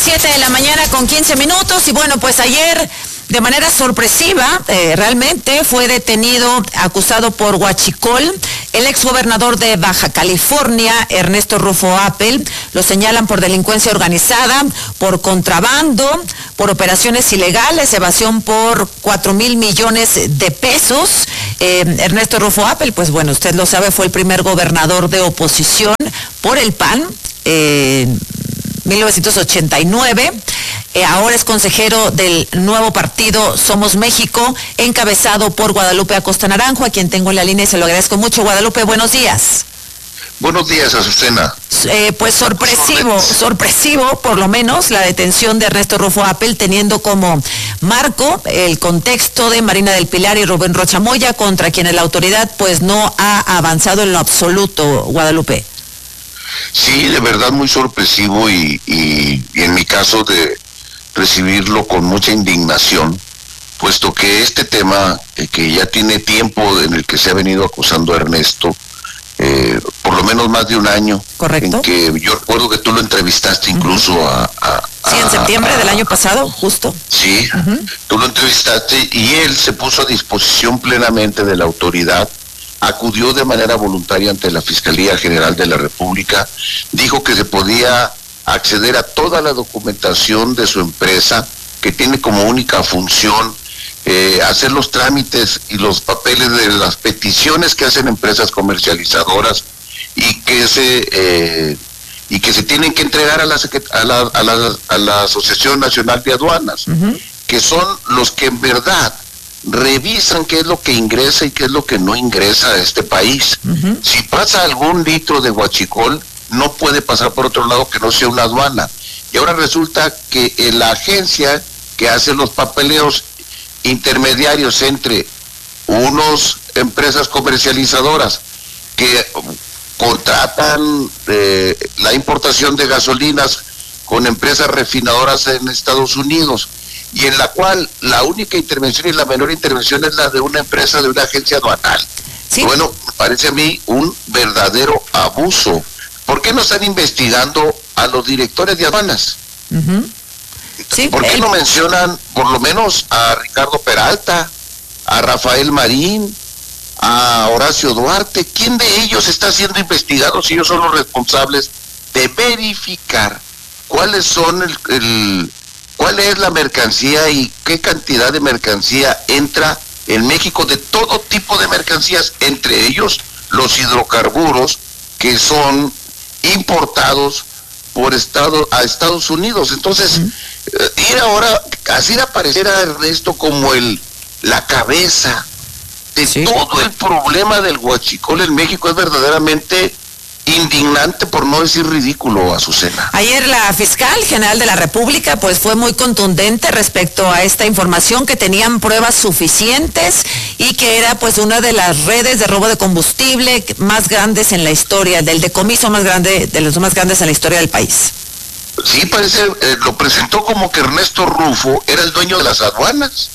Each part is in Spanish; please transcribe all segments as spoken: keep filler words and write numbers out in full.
siete de la mañana con quince minutos y bueno, pues ayer de manera sorpresiva, eh, realmente fue detenido, acusado por huachicol, el exgobernador de Baja California, Ernesto Rufo Appel. Lo señalan por delincuencia organizada, por contrabando, por operaciones ilegales, evasión por cuatro mil millones de pesos. Eh, Ernesto Rufo Appel, pues bueno, usted lo sabe, fue el primer gobernador de oposición por el P A N, eh, mil novecientos ochenta y nueve. Eh, ahora es consejero del nuevo partido Somos México, encabezado por Guadalupe Acosta Naranjo, a quien tengo en la línea y se lo agradezco mucho. Guadalupe, buenos días. Buenos días, Azucena. Eh, pues sorpresivo, sorpresivo por lo menos la detención de Ernesto Rufo Appel, teniendo como marco el contexto de Marina del Pilar y Rubén Rocha Moya, contra quienes la autoridad pues no ha avanzado en lo absoluto, Guadalupe. Sí, de verdad muy sorpresivo y, y, y en mi caso de recibirlo con mucha indignación, puesto que este tema eh, que ya tiene tiempo en el que se ha venido acusando a Ernesto, eh, por lo menos más de un año. Correcto. En que yo recuerdo que tú lo entrevistaste incluso uh-huh. a, a, a... Sí, en septiembre a, del año pasado, justo. Sí, uh-huh. Tú lo entrevistaste y él se puso a disposición plenamente de la autoridad, acudió de manera voluntaria ante la Fiscalía General de la República, dijo que se podía acceder a toda la documentación de su empresa, que tiene como única función eh, hacer los trámites y los papeles de las peticiones que hacen empresas comercializadoras y que se eh, y que se tienen que entregar a la, a la, a la, a la Asociación Nacional de Aduanas, uh-huh. que son los que en verdad revisan qué es lo que ingresa y qué es lo que no ingresa a este país. Uh-huh. Si pasa algún litro de huachicol, no puede pasar por otro lado que no sea una aduana. Y ahora resulta que eh, la agencia que hace los papeleos intermediarios entre unos empresas comercializadoras que contratan eh, la importación de gasolinas con empresas refinadoras en Estados Unidos, y en la cual la única intervención y la menor intervención es la de una empresa, de una agencia aduanal. ¿Sí? Bueno, me parece a mí un verdadero abuso. ¿Por qué no están investigando a los directores de aduanas? Uh-huh. Sí, ¿por qué eh... no mencionan por lo menos a Ricardo Peralta, a Rafael Marín, a Horacio Duarte? ¿Quién de ellos está siendo investigado si ellos son los responsables de verificar cuáles son el, el cuál es la mercancía y qué cantidad de mercancía entra en México, de todo tipo de mercancías, entre ellos los hidrocarburos que son importados por estado a Estados Unidos? Entonces, uh-huh. eh, ir ahora, así aparecer a Ernesto como el la cabeza de sí. todo el problema del huachicol en México es verdaderamente indignante, por no decir ridículo, Azucena. Ayer la fiscal general de la República pues fue muy contundente respecto a esta información, que tenían pruebas suficientes y que era pues una de las redes de robo de combustible más grandes en la historia, del decomiso más grande, de los más grandes en la historia del país. Sí, parece, eh, lo presentó como que Ernesto Rufo era el dueño de las aduanas.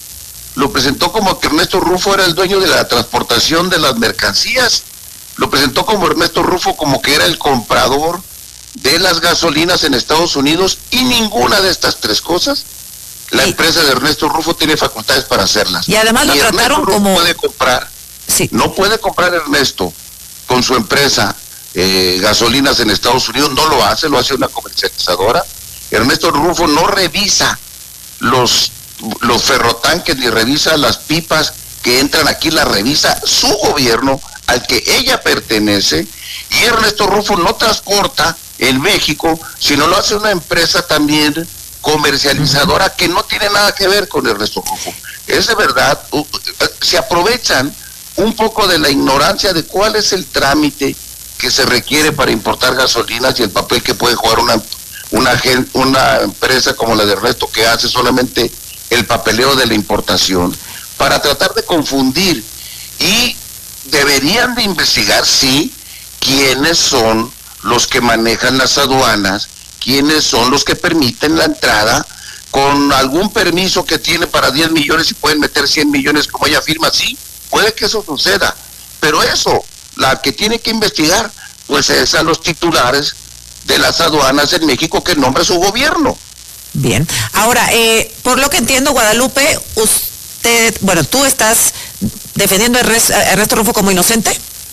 Lo presentó como que Ernesto Rufo era el dueño de la transportación de las mercancías. Lo presentó como Ernesto Rufo como que era el comprador de las gasolinas en Estados Unidos, y ninguna de estas tres cosas la sí. empresa de Ernesto Rufo tiene facultades para hacerlas. Y además lo y trataron Ernesto como... Rufo puede comprar, sí. no puede comprar Ernesto con su empresa eh, gasolinas en Estados Unidos, no lo hace, lo hace una comercializadora. Ernesto Rufo no revisa los, los ferrotanques ni revisa las pipas que entran aquí, las revisa su gobierno al que ella pertenece, y Ernesto Rufo no transporta en México, sino lo hace una empresa también comercializadora que no tiene nada que ver con Ernesto Rufo. Es de verdad, uh, se aprovechan un poco de la ignorancia de cuál es el trámite que se requiere para importar gasolinas y el papel que puede jugar una, una, una empresa como la de Ernesto, que hace solamente el papeleo de la importación, para tratar de confundir. Y deberían de investigar, sí, quiénes son los que manejan las aduanas, quiénes son los que permiten la entrada con algún permiso que tiene para diez millones y pueden meter cien millones como ella afirma. Sí, puede que eso suceda, pero eso, la que tiene que investigar, pues es a los titulares de las aduanas en México que nombra su gobierno. Bien. Ahora, eh, por lo que entiendo, Guadalupe, usted, bueno, tú estás defendiendo a Ernesto Rufo como inocente.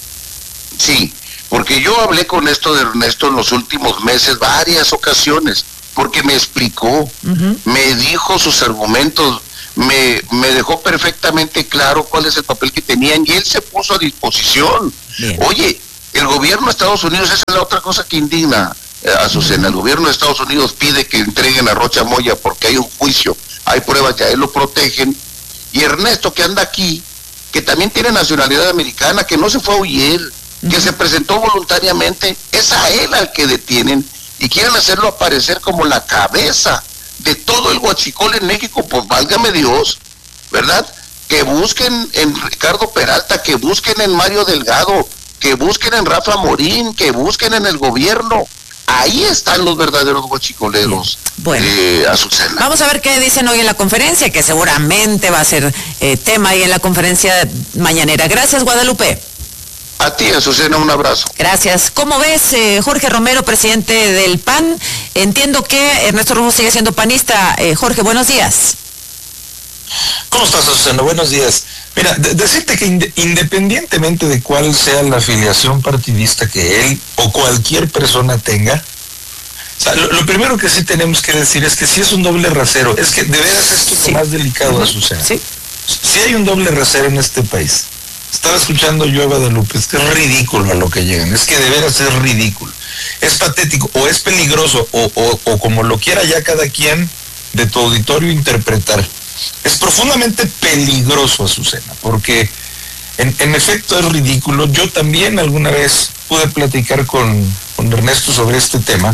Sí, porque yo hablé con esto de Ernesto en los últimos meses varias ocasiones, porque me explicó, uh-huh. me dijo sus argumentos, me, me dejó perfectamente claro cuál es el papel que tenían y él se puso a disposición. Bien. Oye, el gobierno de Estados Unidos, esa es la otra cosa que indigna, eh, Azucena, el gobierno de Estados Unidos pide que entreguen a Rocha Moya porque hay un juicio, hay pruebas, ya él lo protegen, y Ernesto que anda aquí, que también tiene nacionalidad americana, que no se fue a huir, que se presentó voluntariamente, es a él al que detienen y quieren hacerlo aparecer como la cabeza de todo el huachicol en México. Pues válgame Dios, ¿verdad? Que busquen en Ricardo Peralta, que busquen en Mario Delgado, que busquen en Rafa Morín, que busquen en el gobierno. Ahí están los verdaderos huachicoleros. Bueno, eh, Azucena. Vamos a ver qué dicen hoy en la conferencia, que seguramente va a ser eh, tema ahí en la conferencia mañanera. Gracias, Guadalupe. A ti, Azucena, un abrazo. Gracias. ¿Cómo ves, eh, Jorge Romero, presidente del P A N? Entiendo que Ernesto Rufo sigue siendo panista. Eh, Jorge, buenos días. ¿Cómo estás, Azucena? Buenos días. Mira, de decirte que ind independientemente de cuál sea la afiliación partidista que él o cualquier persona tenga, o sea, lo, lo primero que sí tenemos que decir es que sí es un doble rasero. Es que de veras esto es sí. lo más delicado, uh-huh. Azucena. Sí. Sí hay un doble rasero en este país. Estaba escuchando yo a Guadalupe, es que es ridículo a lo que llegan, es que de veras es ridículo, es patético, o es peligroso, o, o, o como lo quiera ya cada quien de tu auditorio interpretar. Es profundamente peligroso, Azucena, porque en, en efecto es ridículo. Yo también alguna vez pude platicar con, con Ernesto sobre este tema,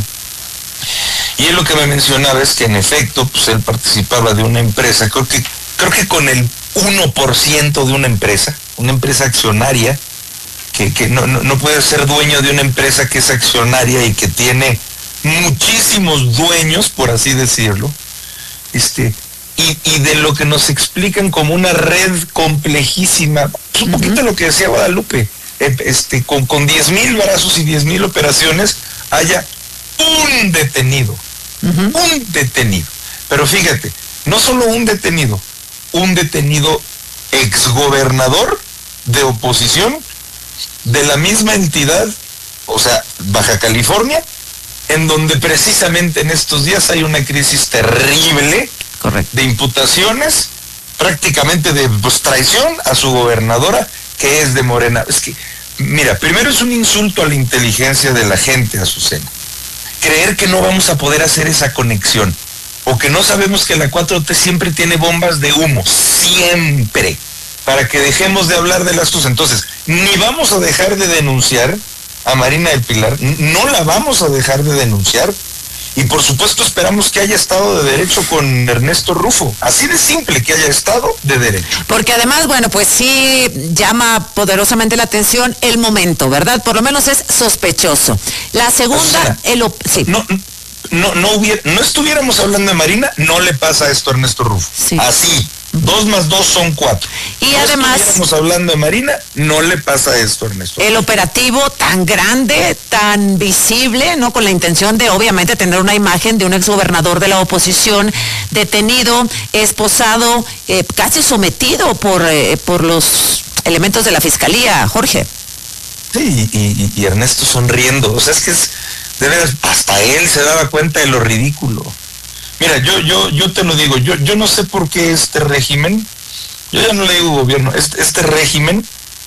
y él lo que me mencionaba es que en efecto, pues él participaba de una empresa, creo que, creo que con el uno por ciento de una empresa, una empresa accionaria, que, que no, no, no puede ser dueño de una empresa que es accionaria y que tiene muchísimos dueños, por así decirlo, este, y, y de lo que nos explican como una red complejísima, pues un uh-huh. poquito lo que decía Guadalupe, este, con, con diez mil brazos y diez mil operaciones, haya un detenido, uh-huh. un detenido, pero fíjate, no solo un detenido, un detenido exgobernador de oposición de la misma entidad, o sea, Baja California, en donde precisamente en estos días hay una crisis terrible. Correcto. De imputaciones, prácticamente de pues, traición a su gobernadora, que es de Morena. Es que, mira, primero es un insulto a la inteligencia de la gente, Azucena. Creer que no vamos a poder hacer esa conexión, o que no sabemos que la cuatro T siempre tiene bombas de humo, siempre, para que dejemos de hablar de las cosas. Entonces, ni vamos a dejar de denunciar a Marina del Pilar, no la vamos a dejar de denunciar, y por supuesto esperamos que haya Estado de Derecho con Ernesto Rufo, así de simple, que haya Estado de Derecho. Porque además, bueno, pues sí llama poderosamente la atención el momento, ¿verdad? Por lo menos es sospechoso. La segunda, o sea, el op sí. no, no, no, hubiera, no estuviéramos hablando de Marina, no le pasa esto a Ernesto Rufo. Sí. Así, dos más dos son cuatro. Y no además, estuviéramos hablando de Marina, no le pasa esto a Ernesto Rufo. El operativo tan grande, tan visible, ¿no? Con la intención de, obviamente, tener una imagen de un exgobernador de la oposición detenido, esposado, eh, casi sometido por, eh, por los elementos de la fiscalía, Jorge. Sí, y, y, y Ernesto sonriendo, o sea, es que es, de veras, hasta él se daba cuenta de lo ridículo. Mira, yo, yo, yo te lo digo, yo, yo no sé por qué este régimen, yo ya no le digo gobierno, este, este régimen,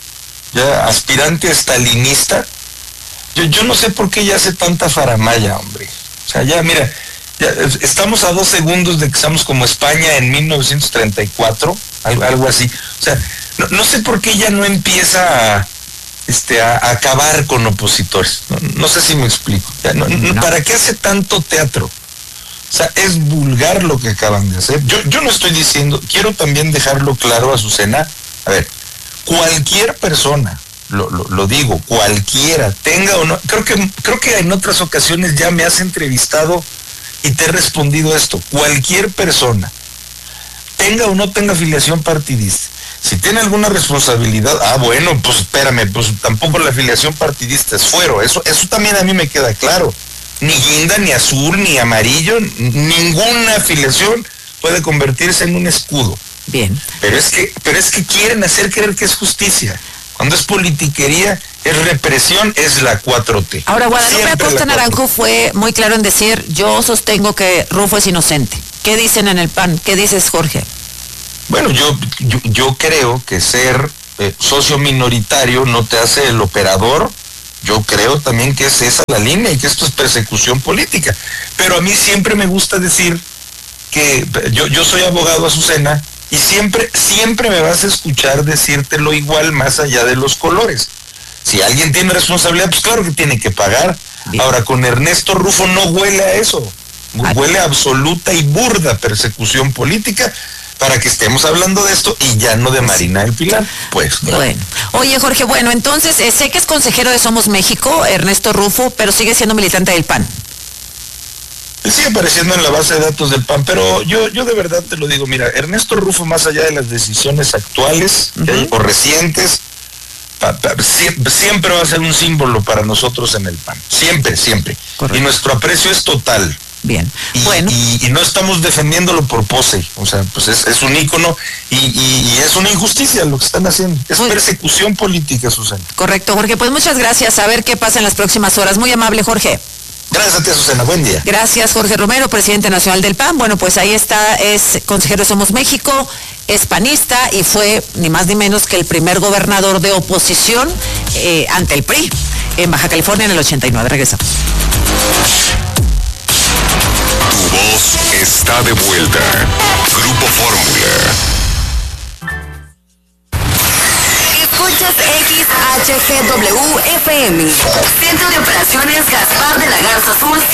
ya aspirante estalinista, yo, yo no sé por qué ya hace tanta faramalla, hombre. O sea, ya, mira, ya estamos a dos segundos de que estamos como España en mil novecientos treinta y cuatro, algo, algo así. O sea, no, no sé por qué ya no empieza a, este, a, a acabar con opositores. No, no sé si me explico. Ya, no, no. ¿Para qué hace tanto teatro? O sea, es vulgar lo que acaban de hacer. Yo, yo no estoy diciendo, quiero también dejarlo claro, Azucena. A ver, cualquier persona, lo, lo, lo digo, cualquiera, tenga o no, creo que, creo que en otras ocasiones ya me has entrevistado y te he respondido esto. Cualquier persona, tenga o no tenga afiliación partidista, si tiene alguna responsabilidad, ah, bueno, pues espérame, pues tampoco la afiliación partidista es fuero. Eso, eso también a mí me queda claro. ni guinda, ni azul, ni amarillo, ninguna afiliación puede convertirse en un escudo. Bien. Pero es que, pero es que quieren hacer creer que es justicia. Cuando es politiquería, es represión, es la cuatro T. Ahora, Guadalupe Acosta Naranjo fue muy claro en decir, yo sostengo que Rufo es inocente. ¿Qué dicen en el P A N? ¿Qué dices, Jorge? Bueno, yo, yo, yo creo que ser eh, socio minoritario no te hace el operador. Yo creo también que es esa la línea y que esto es persecución política. Pero a mí siempre me gusta decir que yo, yo soy abogado, Azucena, y siempre, siempre me vas a escuchar decírtelo igual más allá de los colores. Si alguien tiene responsabilidad, pues claro que tiene que pagar. Bien. Ahora, con Ernesto Rufo no huele a eso. Huele a absoluta y burda persecución política para que estemos hablando de esto y ya no de Marina del Pilar. Pues, ¿no? Bueno. Oye, Jorge, bueno, entonces, eh, sé que es consejero de Somos México, Ernesto Rufo, pero sigue siendo militante del P A N. Él sigue apareciendo en la base de datos del P A N, pero yo, yo de verdad te lo digo, mira, Ernesto Rufo, más allá de las decisiones actuales uh-huh. o recientes, pa, pa, siempre, siempre va a ser un símbolo para nosotros en el P A N. Siempre, siempre. Correcto. Y nuestro aprecio es total. Bien, y, bueno. Y, y no estamos defendiéndolo por pose, o sea, pues es, es un ícono y, y, y es una injusticia lo que están haciendo. Es muy persecución política, Susana. Correcto, Jorge, pues muchas gracias. A ver qué pasa en las próximas horas. Muy amable, Jorge. Gracias a ti, Susana. Buen día. Gracias, Jorge Romero, presidente nacional del P A N. Bueno, pues ahí está, es consejero de Somos México, es panista y fue ni más ni menos que el primer gobernador de oposición eh, ante el P R I en Baja California en el ochenta y nueve. Regresamos. Tu voz está de vuelta. Grupo Fórmula. Escuchas X H G W F M. Centro de Operaciones Gaspar de la Garza Azul